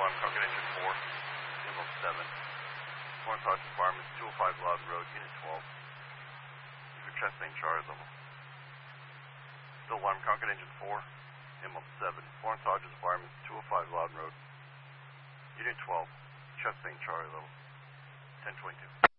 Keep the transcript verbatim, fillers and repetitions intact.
alarm, Concord Engine four, Inbound seven. Foreign Sergeant Fireman, two oh five Loudon Road, Unit twelve. You're chest main charge level. Still alarm, Concord Engine four, Inbound seven. Foreign Sergeant Fireman, two oh five Loudon Road, Unit twelve. Chest main charge level. ten twenty-two.